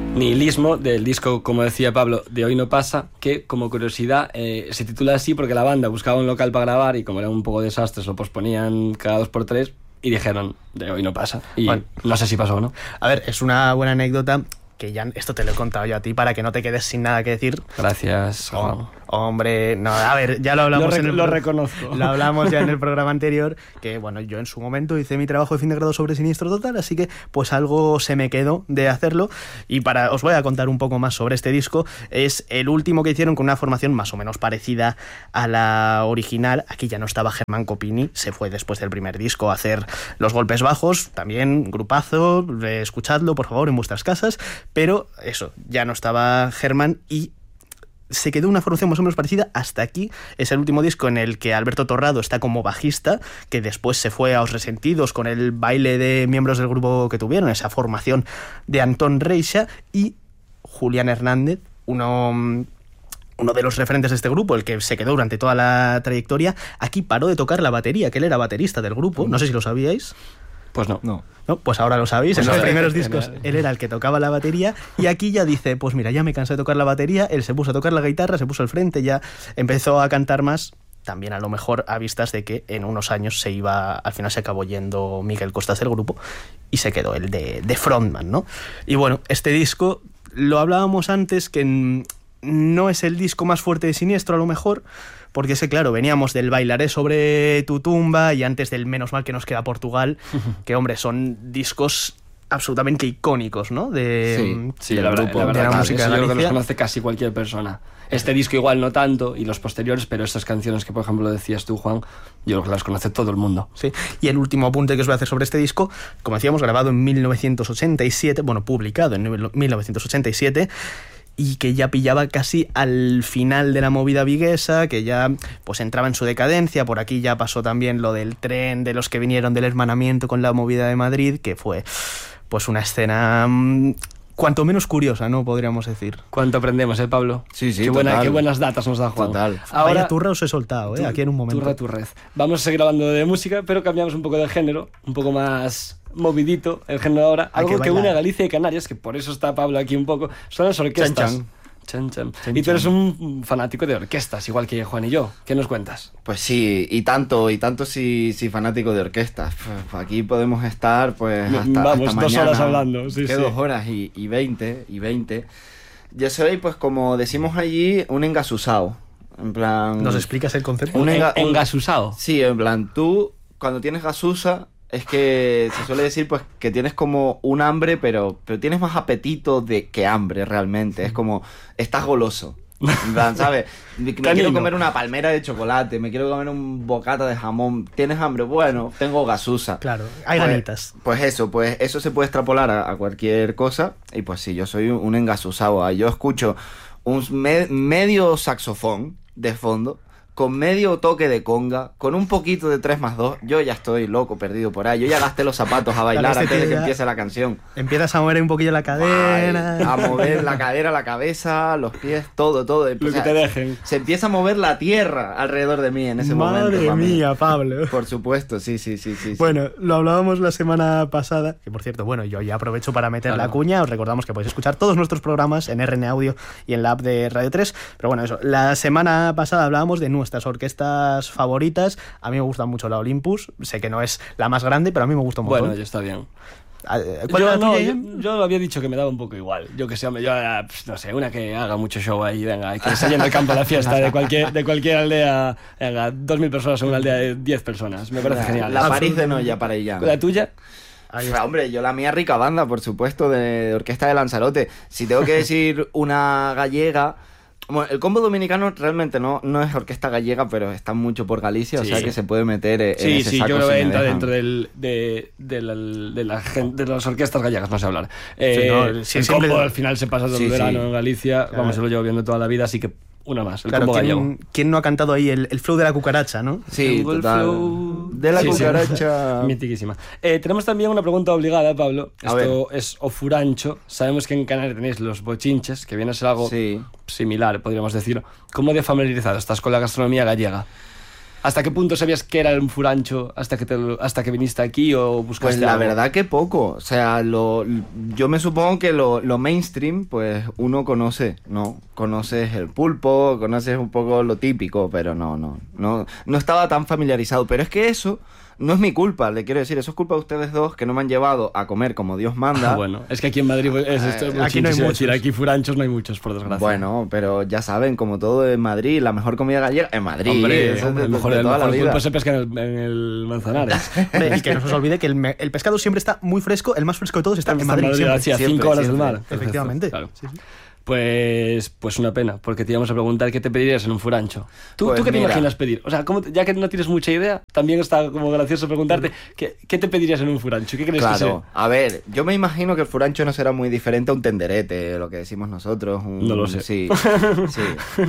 Nihilismo, del disco, como decía Pablo, de Hoy no pasa, que como curiosidad se titula así porque la banda buscaba un local para grabar y como era un poco desastres lo posponían cada 2x3 y dijeron, de Hoy no pasa. Y bueno, no sé si pasó o no. A ver, es una buena anécdota que ya esto te lo he contado yo a ti para que no te quedes sin nada que decir. Gracias, Juan. Hombre, no, a ver, ya lo hablamos lo reconozco. Lo hablamos ya en el programa anterior, que bueno, yo en su momento hice mi trabajo de fin de grado sobre Siniestro Total, así que pues algo se me quedó de hacerlo y os voy a contar un poco más sobre este disco. Es el último que hicieron con una formación más o menos parecida a la original. Aquí ya no estaba Germán Copini, se fue después del primer disco a hacer Los Golpes Bajos, también grupazo, escuchadlo por favor en vuestras casas, pero eso, ya no estaba Germán y se quedó una formación más o menos parecida hasta aquí. Es el último disco en el que Alberto Torrado está como bajista, que después se fue a Os Resentidos con el baile de miembros del grupo que tuvieron, esa formación de Antón Reixa, y Julián Hernández, uno de los referentes de este grupo, el que se quedó durante toda la trayectoria, aquí paró de tocar la batería, que él era baterista del grupo, no sé si lo sabíais. Pues no. Pues ahora lo sabéis, en los primeros discos él era el que tocaba la batería y aquí ya dice, pues mira, ya me cansé de tocar la batería, él se puso a tocar la guitarra, se puso al frente, ya empezó a cantar más, también a lo mejor a vistas de que en unos años al final se acabó yendo Miguel Costas del grupo y se quedó el de frontman, ¿no? Y bueno, este disco, lo hablábamos antes, que no es el disco más fuerte de Siniestro a lo mejor, porque claro, veníamos del Bailaré sobre tu tumba y antes del Menos mal que nos queda Portugal, que hombre, son discos absolutamente icónicos, ¿no? Sí, la verdad, música de yo creo que Galicia. los conoce casi cualquier persona. Este disco igual no tanto, y los posteriores, pero estas canciones que por ejemplo decías tú, Juan, yo creo que las conoce todo el mundo. Sí, y el último apunte que os voy a hacer sobre este disco, como decíamos, grabado en 1987, bueno, publicado en 1987, y que ya pillaba casi al final de la movida viguesa, que ya pues entraba en su decadencia. Por aquí ya pasó también lo del tren de los que vinieron del hermanamiento con la movida de Madrid, que fue pues una escena cuanto menos curiosa, ¿no? Podríamos decir. ¿Cuánto aprendemos, Pablo? Sí, qué buenas datas nos da Juan. Total. Ahora, vaya turra os he soltado, aquí en un momento. Turrez. Vamos a seguir hablando de música, pero cambiamos un poco de género, un poco más movidito el género ahora. Algo que une a Galicia y Canarias, que por eso está Pablo aquí un poco, son las orquestas. Chan. Y tú eres un fanático de orquestas, igual que Juan y yo. ¿Qué nos cuentas? Pues sí, y tanto sí fanático de orquestas. Aquí podemos estar pues hasta mañana. 2 horas hablando. Sí, ¿Qué 2 horas? Y 20. Yo soy, pues como decimos allí, un engasusado. En plan... ¿Nos explicas el concepto? ¿Engasusado? Sí, en plan, tú cuando tienes gasusa es que se suele decir pues que tienes como un hambre, pero tienes más apetito que hambre realmente. Es como, estás goloso. En plan, ¿sabes? Me quiero comer una palmera de chocolate, me quiero comer un bocata de jamón. ¿Tienes hambre? Bueno, tengo gasusa. Claro, hay ganitas. Pues eso se puede extrapolar a cualquier cosa. Y pues sí, yo soy un engasusado. Yo escucho un medio saxofón de fondo, con medio toque de conga, con un poquito de 3+2, yo ya estoy loco, perdido por ahí. Yo ya gasté los zapatos a bailar antes de que empiece la canción. Empiezas a mover un poquillo la cadera. A mover la cadera, la cabeza, los pies, todo. Lo que te dejen. Se empieza a mover la tierra alrededor de mí en ese momento. Madre mía, Pablo. Por supuesto, sí. Bueno, lo hablábamos la semana pasada, que por cierto, bueno, yo ya aprovecho para meter la cuña. Os recordamos que podéis escuchar todos nuestros programas en RN Audio y en la app de Radio 3. Pero bueno, eso, la semana pasada hablábamos de nuestras orquestas favoritas. A mí me gusta mucho la Olympus. Sé que no es la más grande, pero a mí me gusta un montón. Bueno, ya está bien. ¿Cuál yo había dicho que me daba un poco igual. Yo que sé, hombre, yo no sé, una que haga mucho show ahí, venga, que se llene el campo a la fiesta de cualquier aldea, venga, 2.000 personas en una aldea de 10 personas. Me parece genial. La París de Noia para ella. ¿La tuya? Hombre, yo la mía rica banda, por supuesto, de Orquesta de Lanzarote. Si tengo que decir una gallega... Bueno, el combo dominicano realmente no es orquesta gallega, pero está mucho por Galicia, o sea que se puede meter en ese saco. Sí, yo creo que entra dentro de las orquestas gallegas, no sé hablar. El combo al final se pasa todo el verano en Galicia, claro. Vamos, se lo llevo viendo toda la vida, así que una más, el combo gallego. ¿Quién no ha cantado ahí el flow de la cucaracha, no? Sí, total. De la cucaracha. Mitiquísima. Tenemos también una pregunta obligada, Pablo. Esto es ofurancho. Sabemos que en Canarias tenéis los bochinches, que viene a ser algo similar, podríamos decir. ¿Cómo de familiarizado estás con la gastronomía gallega? ¿Hasta qué punto sabías que era un furancho hasta que viniste aquí o buscaste Pues la algo? verdad que poco. O sea, yo me supongo que lo mainstream, pues uno conoce, ¿no? Conoces el pulpo, conoces un poco lo típico, pero no estaba tan familiarizado. Pero es que eso no es mi culpa, le quiero decir, eso es culpa de ustedes dos que no me han llevado a comer como Dios manda. Bueno, es que aquí en Madrid aquí no hay muchos. Aquí furanchos no hay muchos, por desgracia. Bueno, pero ya saben, como todo en Madrid, la mejor comida gallega en Madrid. Hombre, eso es de el mejor toda la vida. pulpo se pesca en el Manzanares. Hombre, y que no se os olvide que el pescado siempre está muy fresco, el más fresco de todos está en Madrid. Siempre. Sí, a 5 Siempre, horas del siempre. mar. Efectivamente. Claro. Sí, sí. Pues una pena, porque te íbamos a preguntar qué te pedirías en un furancho. ¿Tú Pues qué te mira. imaginas pedir? O sea, ya que no tienes mucha idea, también está como gracioso preguntarte ¿qué te pedirías en un furancho? ¿Qué crees que sea? Claro, a ver, yo me imagino que el furancho no será muy diferente a un tenderete, lo que decimos nosotros. No lo sé. Sí, sí.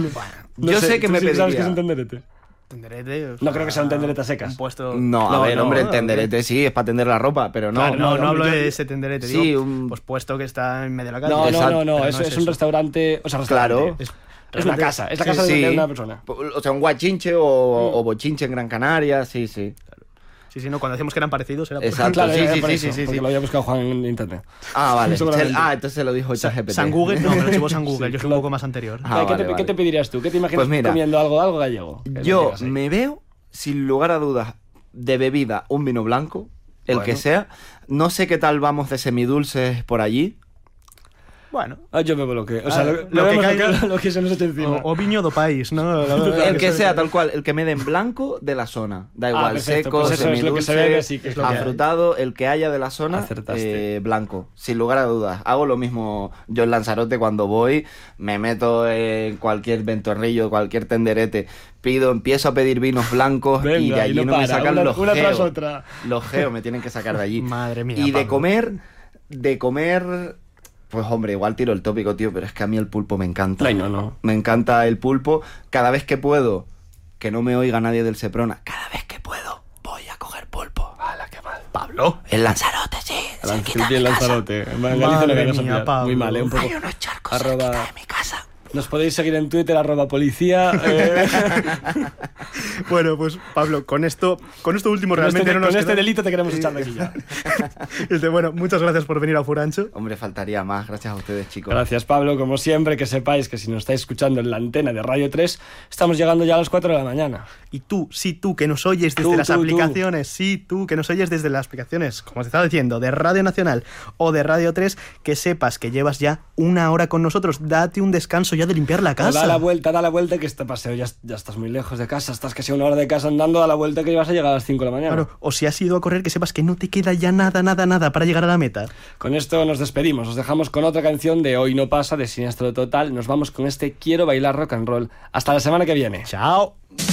No Yo sé que ¿tú me sí sabes qué es un pediría... tenderete? Tenderete, No creo que sea un tenderete a secas. Un puesto... No, a ver, no, hombre, el no, tenderete sí, es para tender la ropa, pero no. Claro, no hablo yo- de ese tenderete, Sí, digo, un- pues puesto que está en medio de la calle. No, Exacto, no, pero eso es un restaurante. O sea, Claro. restaurante. Es una casa, es la casa Sí. de una persona. O sea, un guachinche o bochinche en Gran Canaria, sí, sí. Sí, no, cuando decíamos que eran parecidos era por- Exacto. Claro, sí, era sí, por sí, eso, sí, sí, porque sí. lo había buscado Juan en internet. Ah, vale. Seguramente. Entonces se lo dijo ChatGPT. San Google, no, pero chivo San Google, Sí, yo soy claro. un poco más anterior. Ah, ¿Qué, vale, ¿Qué vale. te pedirías tú? ¿Qué te imaginas Pues mira, comiendo algo gallego? Que Yo digas ahí. me veo, sin lugar a dudas, de bebida un vino blanco, el Bueno. que sea. No sé qué tal vamos de semidulces por allí. Bueno. Yo bebo lo que... O sea, Ah, lo que que caiga- lo que se nos eche encima. O viño do país, ¿no? El que sea, tal cual, el que me den blanco de la zona. Da igual, perfecto, seco, pues eso es lo que se semidulce, bebe, sí, que es lo que hay. afrutado, el que haya de la zona, Acertaste. blanco, sin lugar a dudas. Hago lo mismo yo en Lanzarote cuando voy, me meto en cualquier ventorrillo, cualquier tenderete, empiezo a pedir vinos blancos y Venga, de allí y no no me para, sacan los una tras geos. otra. Los geos me tienen que sacar de allí. Madre mía, Y de Pablo. comer, pues hombre, igual tiro el tópico, tío, pero es que a mí el pulpo me encanta. Ay, no. Me encanta el pulpo. Cada vez que puedo, que no me oiga nadie del Seprona, cada vez que puedo, voy a coger pulpo. ¡Hala, qué mal! Pablo. En Lanzarote, sí. cerquita de El mi casa. Lanzarote. En Galicia no Madre queremos mía, pillar. Pablo. Muy mal, un poco. Hay unos charcos Arroba- cerquita de mi casa. Nos podéis seguir en Twitter, @policía. Bueno, pues Pablo, con esto último realmente no nos con este queda- delito te queremos echar de aquí ya. Bueno, muchas gracias por venir a Furancho. Hombre, faltaría más. Gracias a ustedes, chicos. Gracias, Pablo. Como siempre, que sepáis que si nos estáis escuchando en la antena de Radio 3, estamos llegando ya a las 4 de la mañana. Y tú, que nos oyes desde Tú, las tú. aplicaciones, tú, que nos oyes desde las aplicaciones, como te estaba diciendo, de Radio Nacional o de Radio 3, que sepas que llevas ya una hora con nosotros. Date un descanso ya de limpiar la casa. Da la vuelta, que este paseo ya estás muy lejos de casa. Estás casi a una hora de casa andando, da la vuelta que vas a llegar a las 5 de la mañana. Claro, o si has ido a correr, que sepas que no te queda ya nada para llegar a la meta. Con esto nos despedimos. Os dejamos con otra canción de Hoy No Pasa, de Siniestro Total. Nos vamos con este Quiero Bailar Rock and Roll. Hasta la semana que viene. Chao.